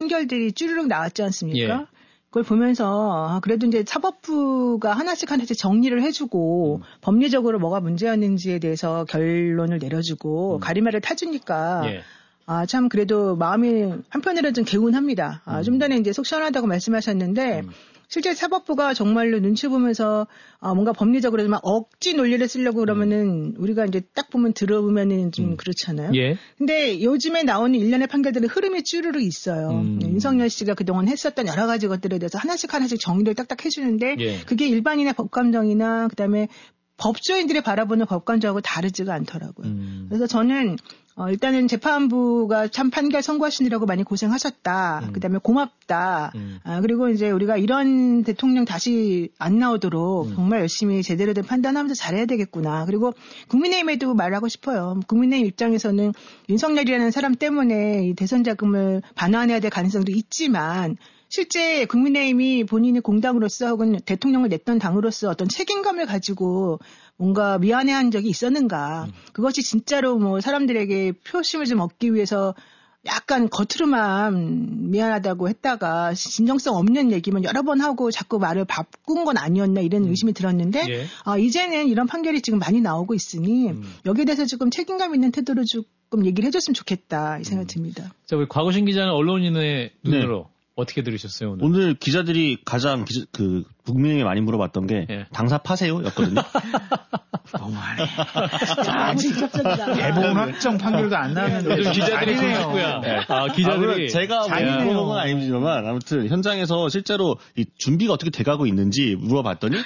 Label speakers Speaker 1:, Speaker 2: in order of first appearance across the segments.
Speaker 1: 판결들이 쭈르륵 나왔지 않습니까?
Speaker 2: 예.
Speaker 1: 그걸 보면서 그래도 이제 사법부가 하나씩 정리를 해주고 법리적으로 뭐가 문제였는지에 대해서 결론을 내려주고 가리마를 타주니까
Speaker 2: 예.
Speaker 1: 참 그래도 마음이 한편으로는 좀 개운합니다. 좀 전에 이제 속 시원하다고 말씀하셨는데 실제 사법부가 정말로 눈치 보면서 뭔가 법리적으로 막 억지 논리를 쓰려고 그러면은 우리가 이제 딱 보면 들어보면은 좀 그렇잖아요.
Speaker 2: 예.
Speaker 1: 근데 요즘에 나오는 일련의 판결들은 흐름이 쭈르륵 있어요. 윤석열 씨가 그동안 했었던 여러 가지 것들에 대해서 하나씩 정리를 딱딱 해주는데
Speaker 2: 예.
Speaker 1: 그게 일반인의 법감정이나 그다음에 법조인들이 바라보는 법감정하고 다르지가 않더라고요. 그래서 저는 일단은 재판부가 참 판결 선고하시느라고 많이 고생하셨다. 그다음에 고맙다. 그리고 이제 우리가 이런 대통령 다시 안 나오도록 정말 열심히 제대로 된 판단하면서 잘해야 되겠구나. 그리고 국민의힘에도 말하고 싶어요. 국민의힘 입장에서는 윤석열이라는 사람 때문에 이 대선 자금을 반환해야 될 가능성도 있지만 실제 국민의힘이 본인이 공당으로서 혹은 대통령을 냈던 당으로서 어떤 책임감을 가지고 뭔가 미안해한 적이 있었는가. 그것이 진짜로 뭐 사람들에게 표심을 좀 얻기 위해서 약간 겉으로만 미안하다고 했다가 진정성 없는 얘기만 여러 번 하고 자꾸 말을 바꾼 건 아니었나 이런 의심이 들었는데
Speaker 2: 예.
Speaker 1: 이제는 이런 판결이 지금 많이 나오고 있으니 여기에 대해서 조금 책임감 있는 태도로 조금 얘기를 해줬으면 좋겠다 이 생각이 듭니다.
Speaker 2: 자, 우리 곽우신 기자는 언론인의 눈으로 어떻게 들으셨어요, 오늘?
Speaker 3: 오늘 기자들이 가장 국민에게 많이 물어봤던 게 당사 파세요? 였거든요.
Speaker 4: 너무하네.
Speaker 1: 아주 직접적이다.
Speaker 4: 대법원 확정 판결도 안 나왔는데.
Speaker 2: 요즘 기자들이 그렇고요. 기자들이.
Speaker 3: 제가 물어본 건 아니지만 아무튼 현장에서 실제로 이 준비가 어떻게 돼가고 있는지 물어봤더니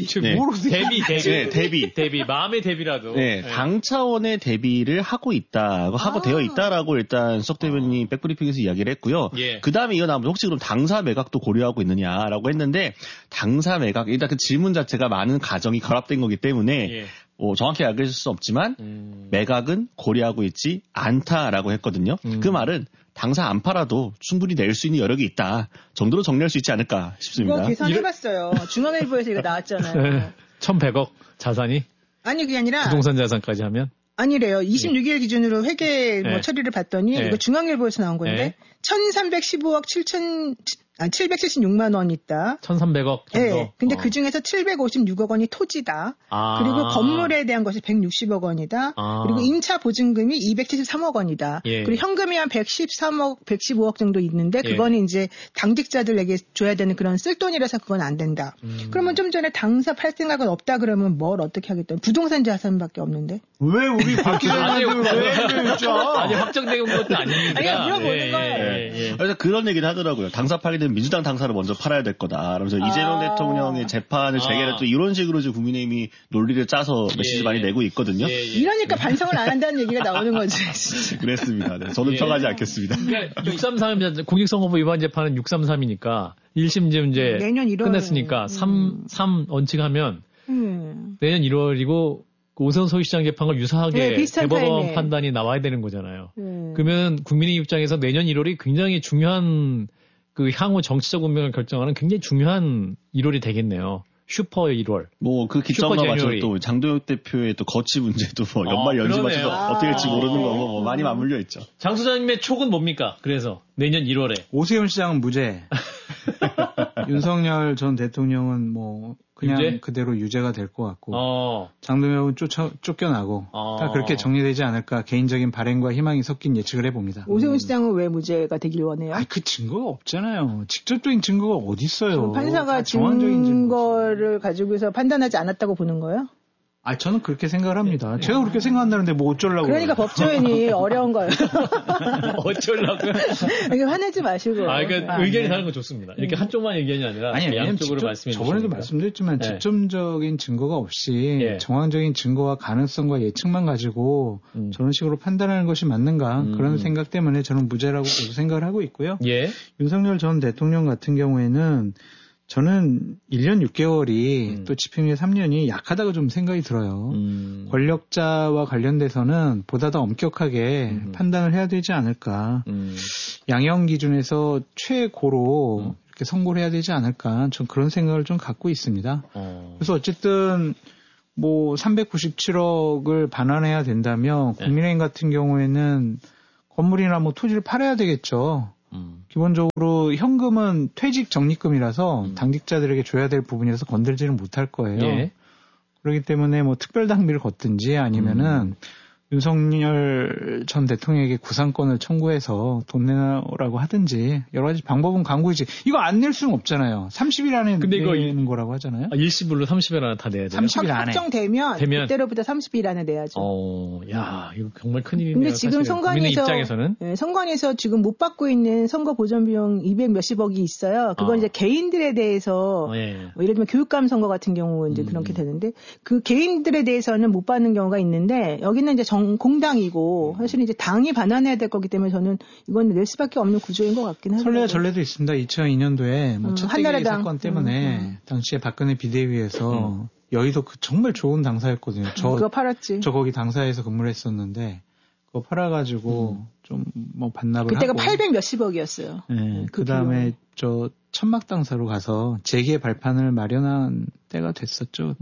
Speaker 2: 대비. 마음의 대비라도.
Speaker 3: 당 차원의 대비를 하고 있다고 하고 되어 있다라고 일단 수석 대변인이 백브리핑에서 이야기를 했고요. 그 다음에 이어나오면 혹시 그럼 당사 매각도 고려하고 있느냐라고 했는데 당사 매각 일단 그 질문 자체가 많은 가정이 결합된 거기 때문에 정확히 알려줄 수 없지만 매각은 고려하고 있지 않다라고 했거든요. 그 말은 당사 안 팔아도 충분히 낼 수 있는 여력이 있다 정도로 정리할 수 있지 않을까 싶습니다.
Speaker 1: 이거 계산해봤어요. 중앙일보에서 이거 나왔잖아요.
Speaker 2: 1,100억 자산이?
Speaker 1: 아니 그게 아니라
Speaker 2: 부동산 자산까지 하면?
Speaker 1: 아니래요. 26일 기준으로 회계 처리를 봤더니 이거 중앙일보에서 나온 건데 1,315억 776만 원 있다.
Speaker 2: 1,300억 정도.
Speaker 1: 네. 근데 그 중에서 756억 원이 토지다. 그리고 건물에 대한 것이 160억 원이다. 그리고 임차 보증금이 273억 원이다. 그리고 현금이 한 113억, 115억 정도 있는데 그거는 이제 당직자들에게 줘야 되는 그런 쓸돈이라서 그건 안 된다. 그러면 좀 전에 당사 팔 생각은 없다 그러면 뭘 어떻게 하겠다. 부동산 자산밖에 없는데.
Speaker 4: 왜 우리 박 기자님한테 왜
Speaker 2: 아니 확정된 것도 아니니까.
Speaker 1: 아니 물어보는 거예요.
Speaker 3: 그래서 그런 얘기를 하더라고요. 당사 팔게 되면 민주당 당사를 먼저 팔아야 될 거다. 그러면서 이재명 대통령의 재판을 재개를 또 이런 식으로 지금 국민의힘이 논리를 짜서 메시지 많이 내고 있거든요.
Speaker 1: 이러니까 반성을 안 한다는 얘기가 나오는 거지.
Speaker 3: 그랬습니다. 네. 저는 평하지 않겠습니다.
Speaker 2: 그러니까 633 공직선거법 위반 재판은 633이니까 1심제 이제
Speaker 1: 내년 1월
Speaker 2: 끝냈으니까 3 원칙하면 내년 1월이고 오세훈 서울시장 재판과 유사하게 대법원 판단이 나와야 되는 거잖아요. 그러면 국민의 입장에서 내년 1월이 굉장히 중요한 그 향후 정치적 운명을 결정하는 굉장히 중요한 1월이 되겠네요. 슈퍼 1월.
Speaker 3: 뭐 그 기점과 맞춰서 또 장도혁 대표의 또 거취 문제도 뭐 연말 연시 맞춰서 어떻게 될지 모르는 거고 뭐 많이 맞물려 있죠.
Speaker 2: 장 소장님의 촉은 뭡니까? 그래서 내년 1월에
Speaker 4: 오세훈 시장은 무죄. 윤석열 전 대통령은 뭐 그냥 유죄? 그대로 유죄가 될 것 같고 장동혁은 쫓겨나고 다 그렇게 정리되지 않을까 개인적인 바람과 희망이 섞인 예측을 해봅니다.
Speaker 1: 오세훈 시장은 왜 무죄가 되길 원해요?
Speaker 4: 그 증거가 없잖아요. 직접적인 증거가 어디 있어요?
Speaker 1: 판사가 증거를 가지고서 판단하지 않았다고 보는 거예요?
Speaker 4: 저는 그렇게 생각을 합니다. 제가 그렇게 생각한다는데 뭐 어쩌려고.
Speaker 1: 그러니까 법조인이 어려운 거예요.
Speaker 2: 어쩌려고요?
Speaker 1: 이게 화내지 마시고.
Speaker 2: 그러니까 의견이 다른 건 좋습니다. 이렇게 한쪽만 의견이 아니라 양쪽으로 말씀해 주시면.
Speaker 4: 저번에도 말씀드렸지만 직접적인 증거가 없이 정황적인 증거와 가능성과 예측만 가지고 저런 식으로 판단하는 것이 맞는가 그런 생각 때문에 저는 무죄라고 계속 생각을 하고 있고요. 윤석열 전 대통령 같은 경우에는 저는 1년 6개월이 또 집행유예 3년이 약하다고 좀 생각이 들어요. 권력자와 관련돼서는 보다 더 엄격하게 판단을 해야 되지 않을까. 양형 기준에서 최고로 이렇게 선고를 해야 되지 않을까. 전 그런 생각을 좀 갖고 있습니다. 그래서 어쨌든 뭐 397억을 반환해야 된다면 국민의힘 같은 경우에는 건물이나 뭐 토지를 팔아야 되겠죠. 기본적으로 현금은 퇴직 적립금이라서 당직자들에게 줘야 될 부분이라서 건들지는 못할 거예요. 예. 그렇기 때문에 뭐 특별 당비를 걷든지 아니면은 윤석열 전 대통령에게 구상권을 청구해서 돈 내라고 하든지 여러 가지 방법은 강구이지. 이거 안 낼 수는 없잖아요. 30일 안에 근데 내는 거라고 하잖아요.
Speaker 2: 일시불로 30일 안에 다 내야 돼요.
Speaker 1: 30일 안에. 확정되면 그때로부터 30일 안에 내야죠.
Speaker 2: 야, 이거 정말 큰일이네요.
Speaker 1: 근데 지금
Speaker 2: 입장에서는
Speaker 1: 선관위에서 지금 못 받고 있는 선거 보전 비용 200 몇십억이 있어요. 그건 이제 개인들에 대해서 뭐 예를 들면 교육감 선거 같은 경우 이제 그렇게 되는데 그 개인들에 대해서는 못 받는 경우가 있는데 여기는 이제 공당이고 사실 이제 당이 반환해야 될 거기 때문에 저는 이건 낼 수밖에 없는 구조인 것 같긴 합니다.
Speaker 4: 선례 전례도 있습니다. 2002년도에 뭐 첫대기 사건 때문에 당시에 박근혜 비대위에서 여의도 그 정말 좋은 당사였거든요.
Speaker 1: 그거 팔았지.
Speaker 4: 저 거기 당사에서 근무를 했었는데 그거 팔아가지고 좀 뭐 반납을
Speaker 1: 그때가
Speaker 4: 하고.
Speaker 1: 800 몇십억이었어요.
Speaker 4: 네. 그 다음에 저 천막 당사로 가서 재기의 발판을 마련한 때가 됐었죠.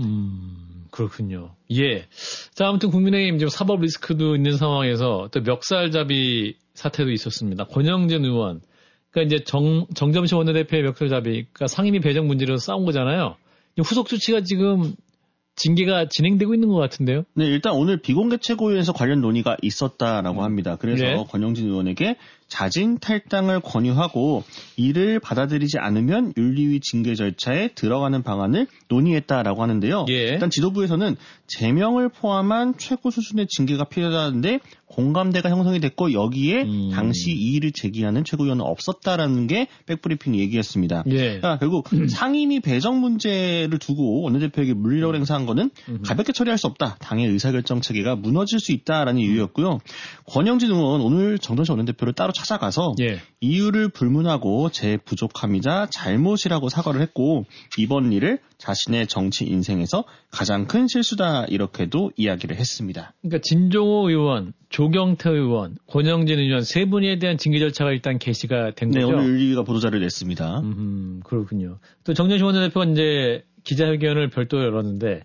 Speaker 2: 그렇군요. 예. 자, 아무튼 국민의힘 지금 사법 리스크도 있는 상황에서 또 멱살잡이 사태도 있었습니다. 권영진 의원. 그러니까 이제 정점식 원내대표의 멱살잡이, 그러니까 상임위 배정 문제로 싸운 거잖아요. 후속 조치가 지금 징계가 진행되고 있는 것 같은데요?
Speaker 3: 네, 일단 오늘 비공개 최고위에서 관련 논의가 있었다라고 합니다. 그래서 권영진 의원에게 자진 탈당을 권유하고 이를 받아들이지 않으면 윤리위 징계 절차에 들어가는 방안을 논의했다라고 하는데요. 일단 지도부에서는 제명을 포함한 최고 수준의 징계가 필요하다는데 공감대가 형성이 됐고 여기에 당시 이의를 제기하는 최고위원은 없었다라는 게 백브리핑 얘기였습니다. 그러니까 결국 상임위 배정 문제를 두고 원내대표에게 물리력을 행사한 거는 가볍게 처리할 수 없다. 당의 의사결정 체계가 무너질 수 있다라는 이유였고요. 권영진 의원 오늘 정전식 원내대표를 따로 찾아가서 이유를 불문하고 제 부족함이자 잘못이라고 사과를 했고 이번 일을 자신의 정치 인생에서 가장 큰 실수다 이렇게도 이야기를 했습니다.
Speaker 2: 그러니까 진종호 의원, 조경태 의원, 권영진 의원 세 분에 대한 징계 절차가 일단 개시가 된 거죠?
Speaker 3: 네, 오늘 윤리위가 보도자를 냈습니다.
Speaker 2: 그렇군요. 또 정전식 원내대표가 이제 기자회견을 별도로 열었는데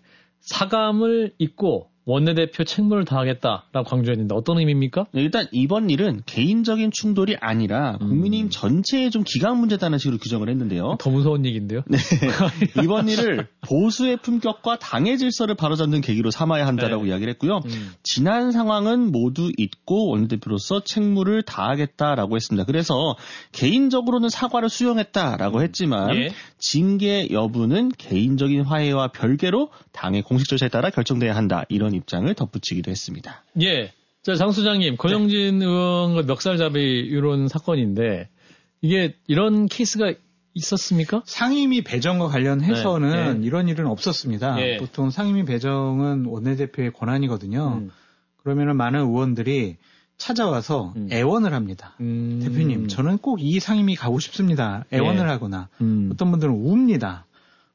Speaker 2: 사감을 잊고 원내대표 책무를 다하겠다라고 강조했는데 어떤 의미입니까?
Speaker 3: 네, 일단 이번 일은 개인적인 충돌이 아니라 국민의힘 전체의 좀 기강 문제다는 식으로 규정을 했는데요.
Speaker 2: 더 무서운 얘기인데요.
Speaker 3: 네, 이번 일을 보수의 품격과 당의 질서를 바로잡는 계기로 삼아야 한다라고 이야기를 했고요. 지난 상황은 모두 잊고 원내대표로서 책무를 다하겠다라고 했습니다. 그래서 개인적으로는 사과를 수용했다라고 했지만 징계 여부는 개인적인 화해와 별개로 당의 공식 절차에 따라 결정돼야 한다. 이런 입장을 덧붙이기도 했습니다.
Speaker 2: 예. 자, 장 소장님, 권영진 의원과 멱살잡이 이런 사건인데 이게 이런 케이스가 있었습니까?
Speaker 4: 상임위 배정과 관련해서는 이런 일은 없었습니다. 보통 상임위 배정은 원내대표의 권한이거든요. 그러면은 많은 의원들이 찾아와서 애원을 합니다. 대표님, 저는 꼭 이 상임위 가고 싶습니다. 애원을 하거나 어떤 분들은 웁니다.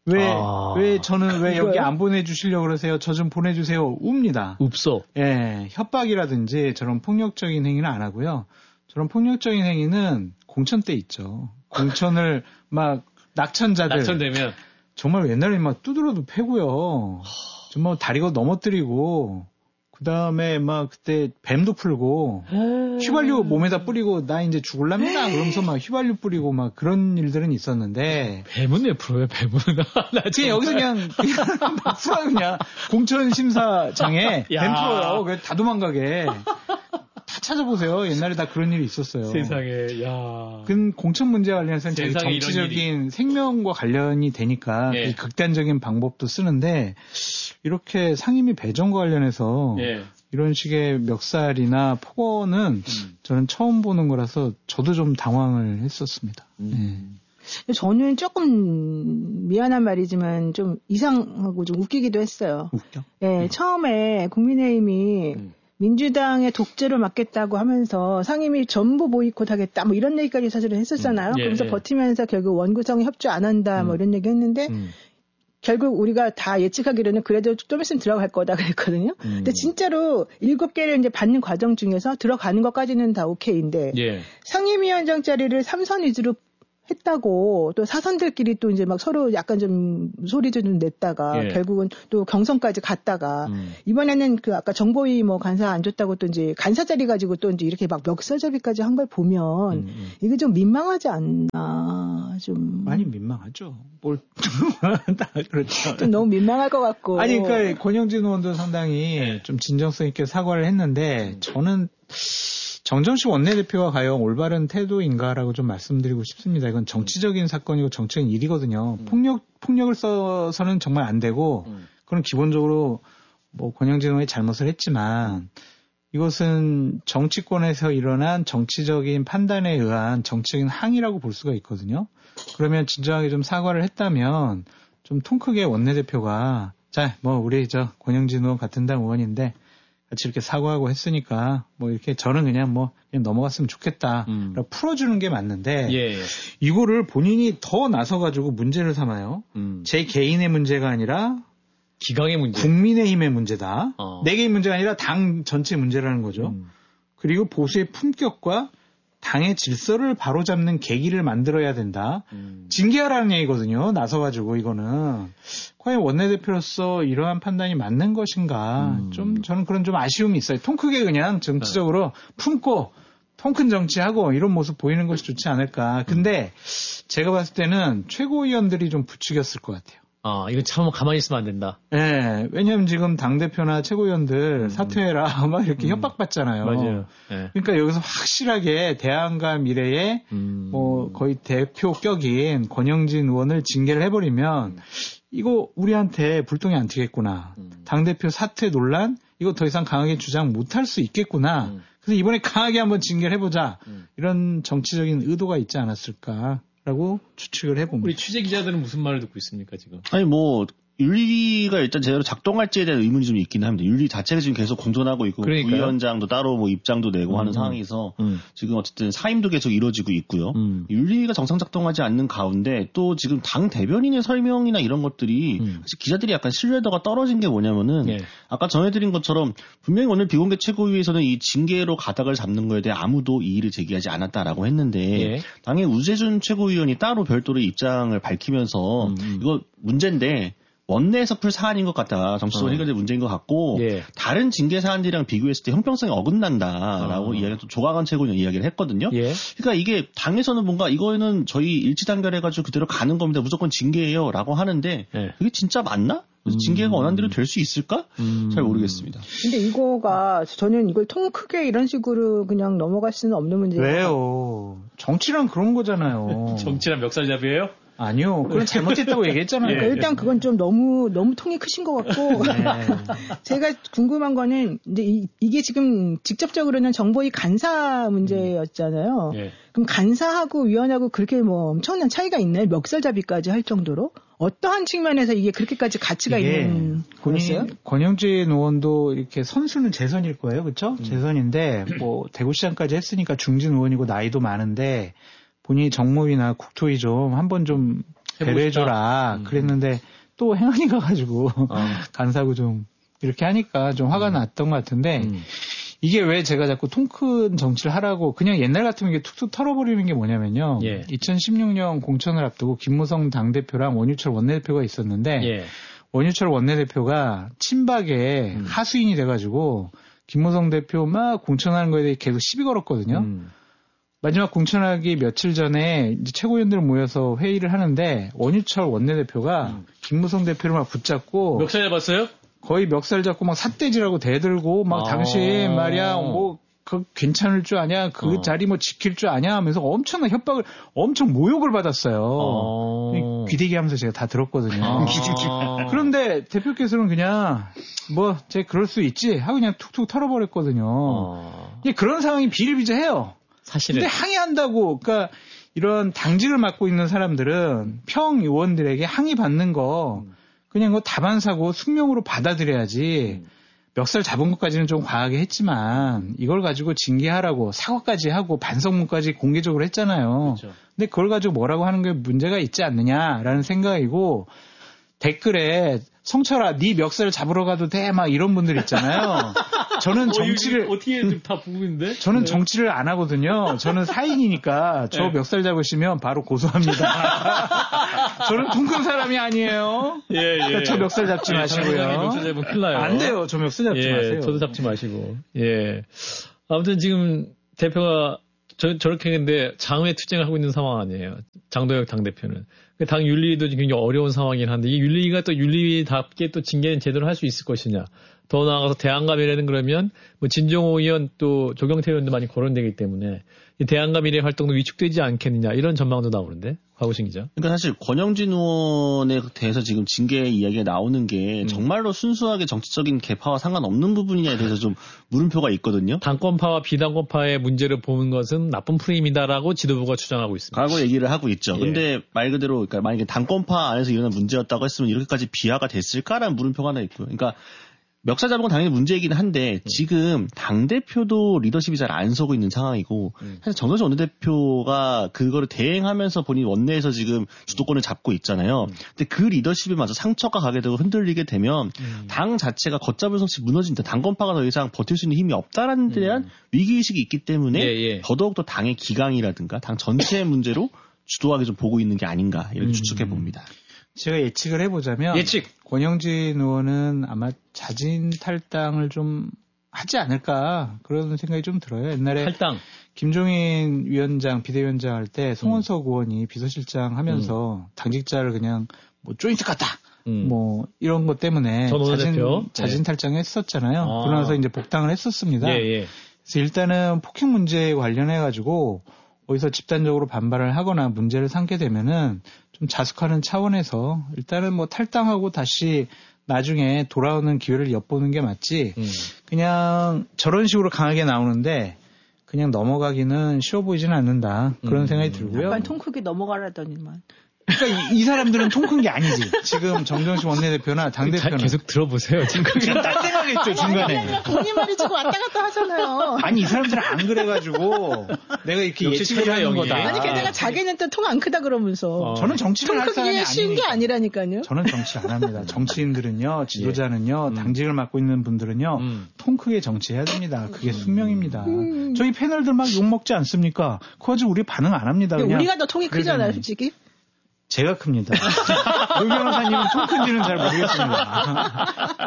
Speaker 4: 왜 저는 왜 여기 안 보내주시려고 그러세요? 저 좀 보내주세요. 웁니다.
Speaker 2: 웁소.
Speaker 4: 예, 협박이라든지 저런 폭력적인 행위는 안 하고요. 저런 폭력적인 행위는 공천 때 있죠. 공천을 막
Speaker 2: 낙천되면
Speaker 4: 정말 옛날에 막 두드러도 패고요. 정말 다리가 넘어뜨리고 그 다음에 막 그때 뱀도 풀고 휘발유 몸에다 뿌리고 나 이제 죽을랍니다. 그러면서 막 휘발유 뿌리고 막 그런 일들은 있었는데
Speaker 2: 뱀은 왜 풀어요? 뱀은
Speaker 4: 그냥 여기서 그냥 풀어요. 그냥 공천 심사장에 뱀 풀어요. 그냥 다 도망가게. 다 찾아보세요. 옛날에 다 그런 일이 있었어요.
Speaker 2: 세상에, 야.
Speaker 4: 그 공천 문제 관련해서는 자기 정치적인 생명과 관련이 되니까 그 극단적인 방법도 쓰는데 이렇게 상임위 배정과 관련해서 이런 식의 멱살이나 폭언은 저는 처음 보는 거라서 저도 좀 당황을 했었습니다.
Speaker 1: 저는 조금 미안한 말이지만 좀 이상하고 좀 웃기기도 했어요.
Speaker 4: 웃겨?
Speaker 1: 처음에 국민의힘이 민주당의 독재를 막겠다고 하면서 상임위 전부 보이콧하겠다 뭐 이런 얘기까지 사실은 했었잖아요. 그래서 버티면서 결국 원구성에 협조 안 한다 뭐 이런 얘기 했는데 결국 우리가 다 예측하기로는 그래도 좀 있으면 들어갈 거다 그랬거든요. 근데 진짜로 7개를 이제 받는 과정 중에서 들어가는 것까지는 다 오케이인데 상임위원장 자리를 3선 위주로 했다고 또 사선들끼리 또 이제 막 서로 약간 좀 소리도 좀 냈다가 결국은 또 경선까지 갔다가 이번에는 그 아까 정보위 뭐 간사 안 줬다고 또 이제 간사 자리 가지고 또 이제 이렇게 막 멱살잡이까지 한 걸 보면 이게 좀 민망하지 않나 좀
Speaker 4: 많이 민망하죠. 뭘 그렇죠.
Speaker 1: 좀 너무 민망할 것 같고
Speaker 4: 아니 그러니까 권영진 의원도 상당히 좀 진정성 있게 사과를 했는데 저는 정정식 원내대표가 과연 올바른 태도인가라고 좀 말씀드리고 싶습니다. 이건 정치적인 사건이고 정치적인 일이거든요. 폭력을 써서는 정말 안 되고, 그건 기본적으로 뭐 권영진 의원이 잘못을 했지만, 이것은 정치권에서 일어난 정치적인 판단에 의한 정치적인 항의라고 볼 수가 있거든요. 그러면 진정하게 좀 사과를 했다면, 좀 통 크게 원내대표가, 자, 뭐 우리 권영진 의원 같은 당 의원인데, 같이 이렇게 사과하고 했으니까 뭐 이렇게 저는 그냥 넘어갔으면 좋겠다. 풀어주는 게 맞는데 이거를 본인이 더 나서가지고 문제를 삼아요. 제 개인의 문제가 아니라
Speaker 2: 기강의 문제.
Speaker 4: 국민의힘의 문제다. 내 개인 문제가 아니라 당 전체 문제라는 거죠. 그리고 보수의 품격과 당의 질서를 바로잡는 계기를 만들어야 된다. 징계하라는 얘기거든요. 나서가지고 이거는. 과연 원내대표로서 이러한 판단이 맞는 것인가. 좀 저는 그런 좀 아쉬움이 있어요. 통 크게 그냥 정치적으로 품고 통큰 정치하고 이런 모습 보이는 것이 좋지 않을까. 근데 제가 봤을 때는 최고위원들이 좀 부추겼을 것 같아요.
Speaker 2: 이거 참 가만히 있으면 안 된다.
Speaker 4: 네, 왜냐면 지금 당대표나 최고위원들 사퇴해라, 막 이렇게 협박받잖아요.
Speaker 2: 맞아요.
Speaker 4: 그러니까 여기서 확실하게 대안과 미래에 뭐 거의 대표격인 권영진 의원을 징계를 해버리면 이거 우리한테 불똥이 안 튀겠구나. 당대표 사퇴 논란, 이거 더 이상 강하게 주장 못할 수 있겠구나. 그래서 이번에 강하게 한번 징계를 해보자. 이런 정치적인 의도가 있지 않았을까. 라고 추측을 해봅니다.
Speaker 2: 우리 취재 기자들은 무슨 말을 듣고 있습니까, 지금?
Speaker 3: 아니, 윤리가 일단 제대로 작동할지에 대한 의문이 좀 있긴 합니다. 윤리 자체가 지금 계속 공존하고 있고, 부위원장도 따로 뭐 입장도 내고 하는 상황에서 지금 어쨌든 사임도 계속 이루어지고 있고요. 윤리가 정상 작동하지 않는 가운데 또 지금 당 대변인의 설명이나 이런 것들이 사실 기자들이 약간 신뢰도가 떨어진 게 뭐냐면은 아까 전해드린 것처럼 분명히 오늘 비공개 최고위에서는 이 징계로 가닥을 잡는 거에 대해 아무도 이의를 제기하지 않았다라고 했는데 당의 우재준 최고위원이 따로 별도로 입장을 밝히면서 이거 문제인데 원내에서 풀 사안인 것 같다. 정치적으로 해결될 문제인 것 같고 다른 징계 사안들이랑 비교했을 때 형평성이 어긋난다라고 이야기를 또 조광한 최고위원 이야기를 했거든요. 그러니까 이게 당에서는 뭔가 이거는 저희 일치단결해가지고 그대로 가는 겁니다. 무조건 징계예요라고 하는데 이게 진짜 맞나? 징계가 원한 대로 될 수 있을까? 잘 모르겠습니다.
Speaker 1: 근데 이거가 저는 이걸 통 크게 이런 식으로 그냥 넘어갈 수는 없는 문제예요.
Speaker 4: 왜요? 정치란 그런 거잖아요.
Speaker 2: 정치란 멱살잡이에요?
Speaker 4: 아니요. 그건 잘못했다고 얘기했잖아요.
Speaker 1: 그러니까 일단 그건 좀 너무 통이 크신 것 같고 제가 궁금한 거는 이제 이게 지금 직접적으로는 정보위 간사 문제였잖아요. 그럼 간사하고 위원하고 그렇게 뭐 엄청난 차이가 있나요? 멱살잡이까지 할 정도로? 어떠한 측면에서 이게 그렇게까지 가치가 있는 거였어요?
Speaker 4: 권영진 의원도 이렇게 선수는 재선일 거예요. 그렇죠? 재선인데 뭐 대구시장까지 했으니까 중진 의원이고 나이도 많은데 본인이 정모위나 국토위 좀 한번 좀 배려해줘라 그랬는데 또 행안위 가가지고 간사고 좀 이렇게 하니까 좀 화가 났던 것 같은데 이게 왜 제가 자꾸 통 큰 정치를 하라고 그냥 옛날 같으면 이게 툭툭 털어버리는 게 뭐냐면요. 2016년 공천을 앞두고 김무성 당대표랑 원유철 원내대표가 있었는데 원유철 원내대표가 친박에 하수인이 돼가지고 김무성 대표 막 공천하는 거에 대해 계속 시비 걸었거든요. 마지막 공천하기 며칠 전에 이제 최고위원들 모여서 회의를 하는데 원유철 원내대표가 김무성 대표를 막 붙잡고
Speaker 2: 멱살 잡았어요?
Speaker 4: 거의 멱살 잡고 막 삿대질하고 대들고 막 당신 말이야 뭐 그 괜찮을 줄 아냐 그 자리 뭐 지킬 줄 아냐 하면서 엄청난 협박을 엄청 모욕을 받았어요. 귀대기 하면서 제가 다 들었거든요. 그런데 대표께서는 그냥 뭐 제가 그럴 수 있지 하고 그냥 툭툭 털어버렸거든요. 그런 상황이 비일비재해요.
Speaker 2: 사실은.
Speaker 4: 근데 항의한다고, 그러니까 이런 당직을 맡고 있는 사람들은 평 의원들에게 항의 받는 거 그냥 뭐 다반사고 숙명으로 받아들여야지. 멱살 잡은 것까지는 좀 과하게 했지만 이걸 가지고 징계하라고 사과까지 하고 반성문까지 공개적으로 했잖아요. 그렇죠. 근데 그걸 가지고 뭐라고 하는 게 문제가 있지 않느냐라는 생각이고 댓글에 성철아, 네 멱살 잡으러 가도 돼? 막 이런 분들 있잖아요. 저는 정치를
Speaker 2: 어떻게 다 부부인데?
Speaker 4: 저는 정치를 안 하거든요. 저는 사인이니까 저 네. 멱살 잡으시면 바로 고소합니다. 저는 통큰 사람이 아니에요.
Speaker 2: 예.
Speaker 4: 그러니까 저 멱살 잡지 마시고요.
Speaker 2: 멱살 잡으면 큰일 나요.
Speaker 4: 안 돼요. 저 멱살 잡지 마세요.
Speaker 2: 저도 잡지 마시고. 예. 아무튼 지금 대표가 저렇게 했는데 장외 투쟁을 하고 있는 상황 아니에요. 장도혁 당대표는. 당 윤리도 굉장히 어려운 상황이긴 한데 이 윤리가 또 윤리답게 또 징계는 제대로 할 수 있을 것이냐. 더 나아가서 대안과 미래는 그러면 뭐 진정호 의원 또 조경태 의원도 많이 거론되기 때문에 이 대안과 미래 활동도 위축되지 않겠느냐 이런 전망도 나오는데 곽우신 기자.
Speaker 3: 그러니까 사실 권영진 의원에 대해서 지금 징계 이야기가 나오는 게 정말로 순수하게 정치적인 계파와 상관없는 부분이냐에 대해서 좀 물음표가 있거든요.
Speaker 2: 당권파와 비당권파의 문제를 보는 것은 나쁜 프레임이다라고 지도부가 주장하고 있습니다.
Speaker 3: 과거 얘기를 하고 있죠. 근데 말 그대로 그러니까 만약에 당권파 안에서 일어난 문제였다고 했으면 이렇게까지 비하가 됐을까라는 물음표가 하나 있고요. 그러니까 멱살 잡은 건 당연히 문제이긴 한데 지금 당대표도 리더십이 잘 안 서고 있는 상황이고 사실 정선수 원내대표가 그거를 대행하면서 본인 원내에서 지금 주도권을 잡고 있잖아요. 근데 그 리더십에 맞아 상처가 가게 되고 흔들리게 되면 당 자체가 걷잡을 수 없이 무너진다. 당권파가 더 이상 버틸 수 있는 힘이 없다라는 데 대한 위기의식이 있기 때문에 더더욱더 당의 기강이라든가 당 전체의 문제로 주도하게 좀 보고 있는 게 아닌가 이렇게 추측해 봅니다.
Speaker 4: 제가 예측을 해보자면 권영진 의원은 아마 자진 탈당을 좀 하지 않을까 그런 생각이 좀 들어요. 옛날에
Speaker 2: 탈당.
Speaker 4: 김종인 위원장 비대위원장 할 때 송원석 의원이 비서실장 하면서 당직자를 그냥 뭐 조인트 같다. 뭐 이런 것 때문에 자진 탈당했었잖아요. 그러고 나서 이제 복당을 했었습니다. 그래서 일단은 폭행 문제에 관련해 가지고 어디서 집단적으로 반발을 하거나 문제를 삼게 되면은 좀 자숙하는 차원에서 일단은 뭐 탈당하고 다시 나중에 돌아오는 기회를 엿보는 게 맞지. 그냥 저런 식으로 강하게 나오는데 그냥 넘어가기는 쉬워 보이지는 않는다. 그런 생각이 들고요.
Speaker 1: 약간 통 크게 넘어가라더니만.
Speaker 4: 그러니까 이 사람들은 통 큰 게 아니지. 지금 정정식 원내대표나 당대표는.
Speaker 2: 계속 들어보세요. 지금
Speaker 4: 딴 생각했죠, 중간에.
Speaker 1: 본인 말이 지금 왔다 갔다 하잖아요.
Speaker 4: 아니, 이 사람들은 안 그래가지고 내가 이렇게 예측을 하는 거다.
Speaker 1: 아니, 게다가 자기는 또 통 안 크다 그러면서.
Speaker 4: 저는 정치를 할 사람이 아니니까.
Speaker 1: 쉬운 게 아니라니까요.
Speaker 4: 저는 정치 안 합니다. 정치인들은요, 지도자는요, 당직을 맡고 있는 분들은요, 통 크게 정치해야 됩니다. 그게 숙명입니다. 저희 패널들 막 욕먹지 않습니까? 그거 가지고 우리 반응 안 합니다. 그냥.
Speaker 1: 우리가 더 통이 크잖아요, 솔직히.
Speaker 4: 제가 큽니다. 노 변호사님은 통 큰지는 잘 모르겠습니다.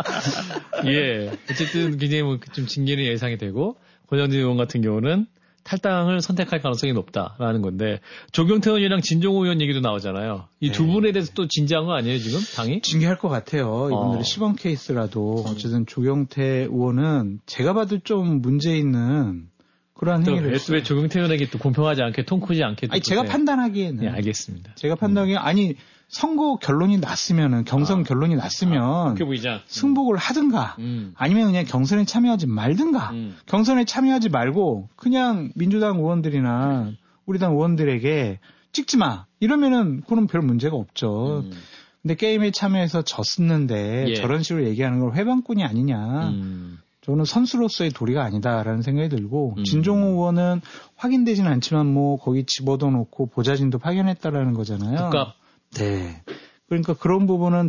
Speaker 2: 예. 어쨌든 굉장히 좀 징계는 예상이 되고, 권영진 의원 같은 경우는 탈당을 선택할 가능성이 높다라는 건데, 조경태 의원이랑 진종호 의원 얘기도 나오잖아요. 이 두 분에 대해서 또 진지한 거 아니에요, 지금? 당이?
Speaker 4: 징계할 것 같아요. 이분들이 시범 케이스라도. 어쨌든 조경태 의원은 제가 봐도 좀 문제 있는 그런 행위를
Speaker 2: 왜 조경태 의원에게 또 공평하지 않게 통 크지 않게
Speaker 4: 아니 제가 판단하기에는
Speaker 2: 알겠습니다.
Speaker 4: 제가 판단하기에 아니 선거 결론이 났으면은 경선 결론이 났으면 승복을 하든가 아니면 그냥 경선에 참여하지 말든가 경선에 참여하지 말고 그냥 민주당 의원들이나 우리 당 의원들에게 찍지 마 이러면은 그건 별 문제가 없죠. 근데 게임에 참여해서 졌었는데 저런 식으로 얘기하는 걸 회방꾼이 아니냐. 저는 선수로서의 도리가 아니다라는 생각이 들고 진종호 의원은 확인되지는 않지만 뭐 거기 집어넣어 놓고 보좌진도 파견했다라는 거잖아요.
Speaker 2: 국가.
Speaker 4: 네. 그러니까 그런 부분은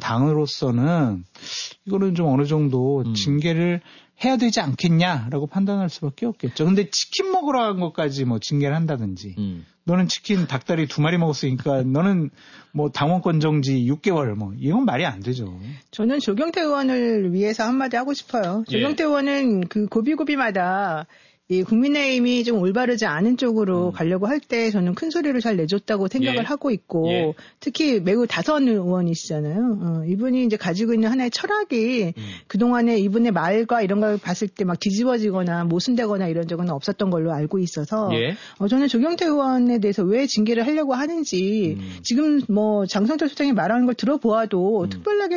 Speaker 4: 당으로서는 이거는 좀 어느 정도 징계를 해야 되지 않겠냐라고 판단할 수밖에 없겠죠. 근데 치킨 먹으러 간 것까지 뭐 징계를 한다든지 너는 치킨 닭다리 2마리 먹었으니까 너는 뭐 당원권 정지 6개월 뭐 이건 말이 안 되죠.
Speaker 1: 저는 조경태 의원을 위해서 한마디 하고 싶어요. 조경태 의원은 그 고비고비마다 이 국민의힘이 좀 올바르지 않은 쪽으로 가려고 할 때 저는 큰 소리를 잘 내줬다고 생각을 하고 있고 특히 매우 다선 의원이시잖아요. 이분이 이제 가지고 있는 하나의 철학이 그동안에 이분의 말과 이런 걸 봤을 때 막 뒤집어지거나 모순되거나 이런 적은 없었던 걸로 알고 있어서 저는 조경태 의원에 대해서 왜 징계를 하려고 하는지 지금 뭐 장성철 소장이 말하는 걸 들어보아도 특별하게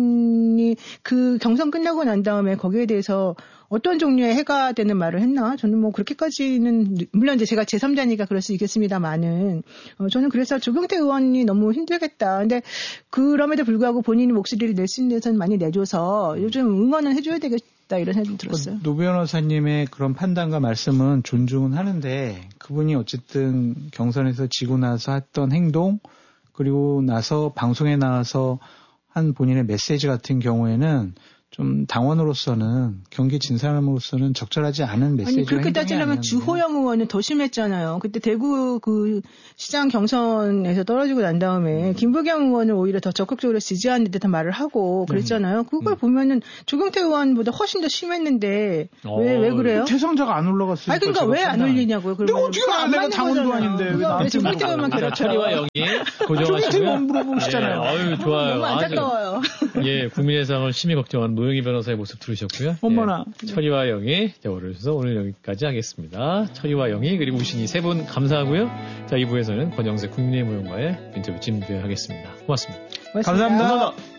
Speaker 1: 그분이 그 경선 끝나고 난 다음에 거기에 대해서 어떤 종류의 해가 되는 말을 했나? 저는 뭐 그렇게까지는 물론 이제 제가 제3자니까 그럴 수 있겠습니다만은 저는 그래서 조경태 의원이 너무 힘들겠다. 근데 그럼에도 불구하고 본인이 목소리를 낼 수 있는 데서는 많이 내줘서 요즘 응원은 해줘야 되겠다 이런 생각이 들었어요.
Speaker 4: 노 변호사님의 그런 판단과 말씀은 존중은 하는데 그분이 어쨌든 경선에서 지고 나서 했던 행동 그리고 나서 방송에 나와서 한 본인의 메시지 같은 경우에는 좀 당원으로서는 경기 진 사람으로서는 적절하지 않은 메시지가
Speaker 1: 아니 그렇게 따지려면 주호영 의원은 더 심했잖아요. 그때 대구 그 시장 경선에서 떨어지고 난 다음에 김부겸 의원을 오히려 더 적극적으로 지지하는 듯한 말을 하고 그랬잖아요. 그걸 보면은 조경태 의원보다 훨씬 더 심했는데 왜 그래요?
Speaker 4: 대상자가 안 올라갔어요.
Speaker 1: 아니 그러니까 왜 안 올리냐고요.
Speaker 4: 내가 어떻게 알아? 내가 당원도 아닌데 왜 나한테
Speaker 1: 조경태 의원만 그렇죠.
Speaker 2: 철이와 영이 고정하시고요.
Speaker 4: 조경태 의원 물어보시잖아요.
Speaker 2: 아유 좋아요.
Speaker 1: 너무 안타까워요.
Speaker 2: 예, 국민의 상을 심히 걱정하는 노영희 변호사의 모습 들으셨고요.
Speaker 4: 어머나.
Speaker 2: 예, 철이와 영이 오셔서 오늘 여기까지 하겠습니다. 철이와 영이 그리고 우신이 세 분 감사하고요. 자, 2부에서는 권영세 국민의힘 의원과의 인터뷰 진행하겠습니다. 고맙습니다.
Speaker 1: 감사합니다.